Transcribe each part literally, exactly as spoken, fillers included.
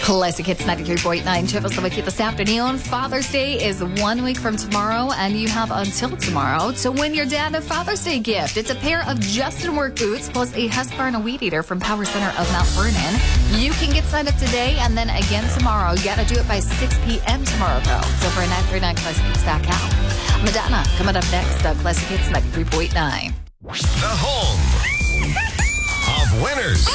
Classic Hits ninety-three point nine. Chip is with you this afternoon. Father's Day is one week from tomorrow, and you have until tomorrow to win your dad a Father's Day gift. It's a pair of Justin Work boots plus a Husqvarna Weed Eater from Power Center of Mount Vernon. You can get signed up today and then again tomorrow. You got to do it by six p.m. tomorrow, though. So for a nine three nine Classic Hits back out. Madonna coming up next on Classic Hits ninety-three point nine. The home of winners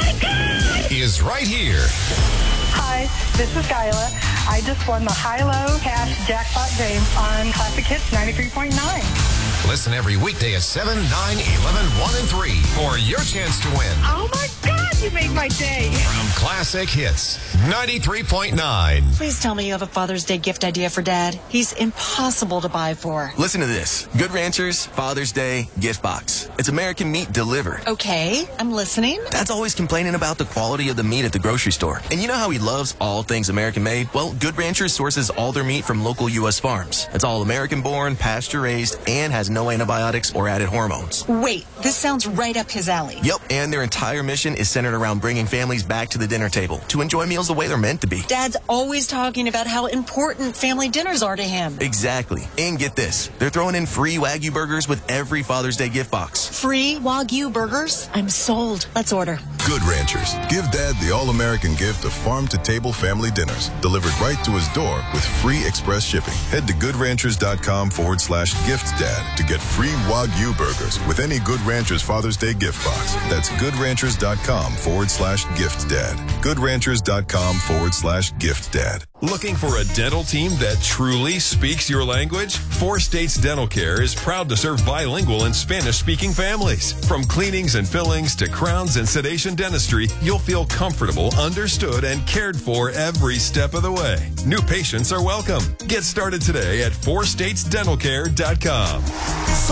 is right here. Hi, this is Skyla. I just won the high-low cash jackpot game on Classic Hits ninety-three point nine. Listen every weekday at seven, nine, eleven, one, and three for your chance to win. Oh, my God, you made my day. From Classic Hits ninety-three point nine. Please tell me you have a Father's Day gift idea for Dad. He's impossible to buy for. Listen to this. Good Ranchers Father's Day gift box. It's American meat delivered. Okay, I'm listening. Dad's always complaining about the quality of the meat at the grocery store. And you know how he loves all things American made? Well, Good Ranchers sources all their meat from local U S farms. It's all American born, pasture raised, and has no antibiotics or added hormones. Wait, this sounds right up his alley. Yep, and their entire mission is centered around bringing families back to the dinner table to enjoy meals the way they're meant to be. Dad's always talking about how important family dinners are to him. Exactly. And get this, they're throwing in free Wagyu burgers with every Father's Day gift box. Free Wagyu burgers? I'm sold. Let's order. Good Ranchers. Give Dad the all-American gift of farm-to-table family dinners delivered right to his door with free express shipping. Head to goodranchers.com forward slash gift dad to get free Wagyu burgers with any Good Ranchers Father's Day gift box. That's goodranchers.com forward slash gift dad. goodranchers.com forward slash gift dad. Looking for a dental team that truly speaks your language? Four States Dental Care is proud to serve bilingual and Spanish-speaking families. From cleanings and fillings to crowns and sedation dentistry, you'll feel comfortable, understood, and cared for every step of the way. New patients are welcome. Get started today at four states dental care dot com.